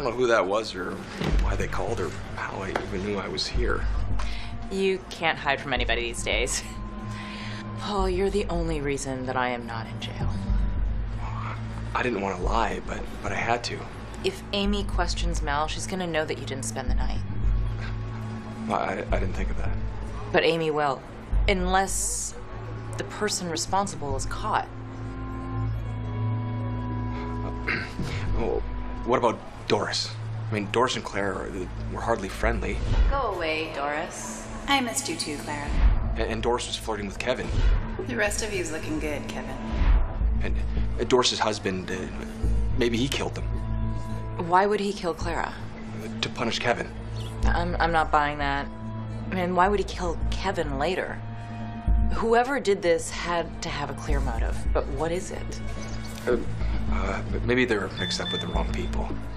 don't know who that was or why they called or how I even knew I was here. You can't hide from anybody these days. Paul, you're the only reason that I am not in jail. I didn't want to lie, but I had to. If Amy questions Mel, she's gonna know that you didn't spend the night. I didn't think of that. But Amy will, unless the person responsible is caught. Well, what about Doris? I mean, Doris and Clara were hardly friendly. Go away, Doris. I missed you too, Clara. And Doris was flirting with Kevin. The rest of you's looking good, Kevin. And Doris's husband, maybe he killed them. Why would he kill Clara? To punish Kevin. I'm not buying that. I mean, why would he kill Kevin later? Whoever did this had to have a clear motive, but what is it? Maybe they're mixed up with the wrong people.